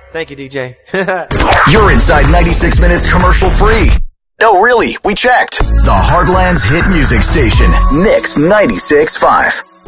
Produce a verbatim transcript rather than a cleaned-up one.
Thank you, D J. You're inside ninety-six minutes commercial free. No, really, we checked. The Heartland's hit music station, Mix ninety-six point five.